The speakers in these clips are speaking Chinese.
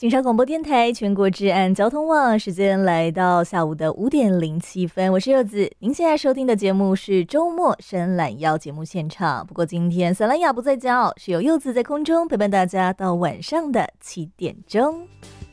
警察广播电台全国治安交通网，时间来到下午的5点07分，我是柚子。您现在收听的节目是周末伸懒腰节目现场，不过今天小兰雅不在家哦，是由柚子在空中陪伴大家到晚上的7点钟。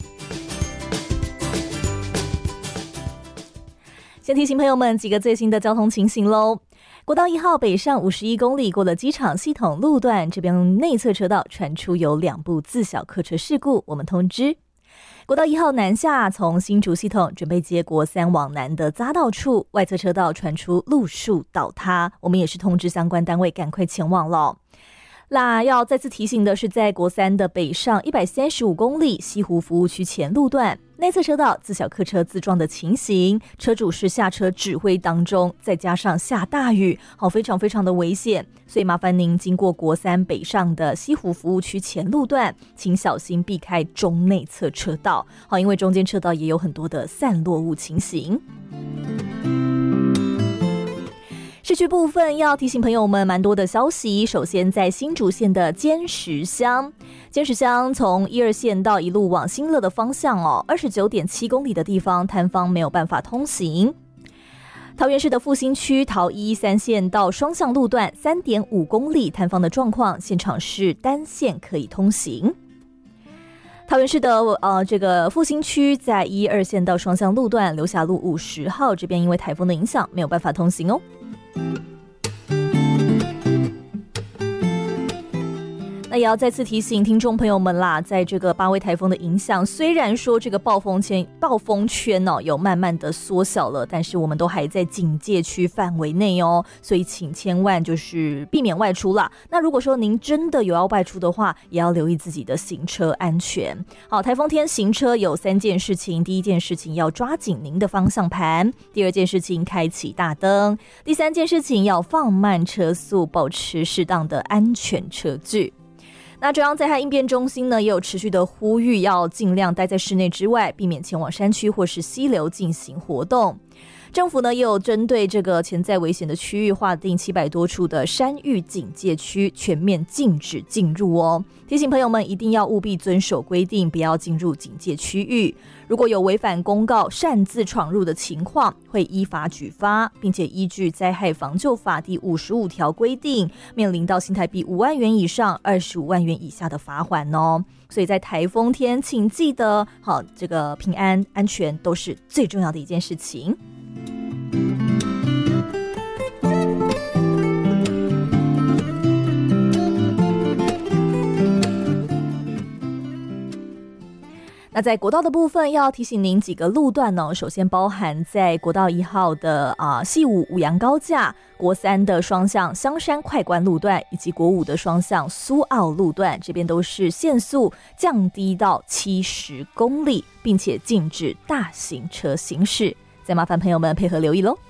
先提醒朋友们几个最新的交通情形咯。国道1号北上51公里，过了机场系统路段，这边内侧车道传出有2部自小客车事故，我们通知。国道1号南下，从新竹系统准备接国3往南的匝道处，外侧车道传出路树倒塌，我们也是通知相关单位赶快前往了。那要再次提醒的是，在国3的北上135公里西湖服务区前路段，内侧车道自小客车自撞的情形，车主是下车指挥当中，再加上下大雨，非常非常的危险，所以麻烦您经过国3北上的西湖服务区前路段，请小心避开中内侧车道，因为中间车道也有很多的散落物情形。市区部分要提醒朋友们蛮多的消息，首先在新竹县的尖石乡从1、2线道一路往新乐的方向29.7公里的地方摊方没有办法通行。桃园市的复兴区桃1、3线道双向路段3.5公里摊方的状况，现场是单线可以通行。桃园市的这个复兴区在1、2线道双向路段留霞路50号这边因为台风的影响没有办法通行哦。那也要再次提醒听众朋友们啦，在这个8位台风的影响，虽然说这个暴风圈有慢慢的缩小了，但是我们都还在警戒区范围内哦，所以请千万就是避免外出啦。那如果说您真的有要外出的话，也要留意自己的行车安全。好，台风天行车有3件事情，第一件事情要抓紧您的方向盘，第二件事情开启大灯，第三件事情要放慢车速，保持适当的安全车距。那中央灾害应变中心呢，也有持续的呼吁，要尽量待在室内之外，避免前往山区或是溪流进行活动。政府呢也有针对这个潜在危险的区域划定700多处的山域警戒区，全面禁止进入哦。提醒朋友们一定要务必遵守规定，不要进入警戒区域。如果有违反公告擅自闯入的情况，会依法举发，并且依据灾害防救法第55条规定，面临到新台币5万元以上25万元以下的罚锾哦。所以在台风天，请记得这个平安安全都是最重要的一件事情。那在国道的部分要提醒您几个路段呢，首先包含在国道1号的细武五杨高架，国3的双向香山快关路段，以及国5的双向苏澳路段，这边都是限速降低到70公里，并且禁止大型车行驶，再麻烦朋友们配合留意咯。